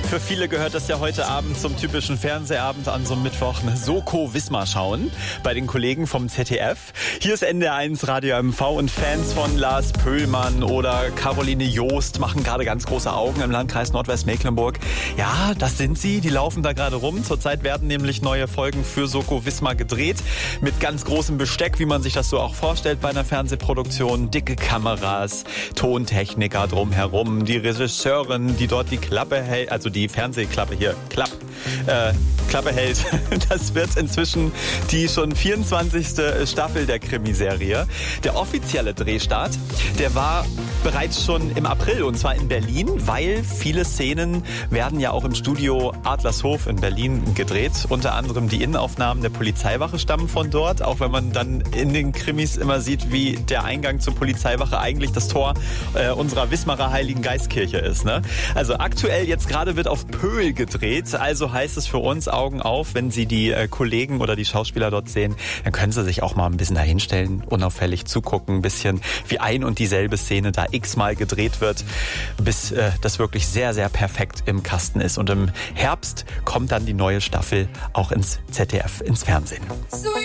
Für viele gehört das ja heute Abend zum typischen Fernsehabend an so einem Mittwoch. Soko Wismar schauen bei den Kollegen vom ZDF. Hier ist NDR1 Radio MV und Fans von Lars Pöhlmann oder Caroline Joost machen gerade ganz große Augen im Landkreis Nordwestmecklenburg. Ja, das sind sie, die laufen da gerade rum. Zurzeit werden nämlich neue Folgen für Soko Wismar gedreht. Mit ganz großem Besteck, wie man sich das so auch vorstellt bei einer Fernsehproduktion. Dicke Kameras, Tontechniker drumherum, die Regisseurin, die dort die Klappe hält, also die Fernsehklappe hier, Klappe hält. Das wird inzwischen die schon 24. Staffel der Krimiserie. Der offizielle Drehstart, der war bereits schon im April und zwar in Berlin, weil viele Szenen werden ja auch im Studio Adlershof in Berlin gedreht. Unter anderem die Innenaufnahmen der Polizeiwache stammen von dort, auch wenn man dann in den Krimis immer sieht, wie der Eingang zur Polizeiwache eigentlich das Tor unserer Wismarer Heiligen Geistkirche ist. Ne? Also aktuell jetzt gerade wird auf Pöhl gedreht, also heißt es für uns Augen auf, wenn Sie die Kollegen oder die Schauspieler dort sehen, dann können Sie sich auch mal ein bisschen dahinstellen, unauffällig zugucken, ein bisschen wie ein und dieselbe Szene da x-mal gedreht wird, bis das wirklich sehr, sehr perfekt im Kasten ist. Und im Herbst kommt dann die neue Staffel auch ins ZDF, ins Fernsehen.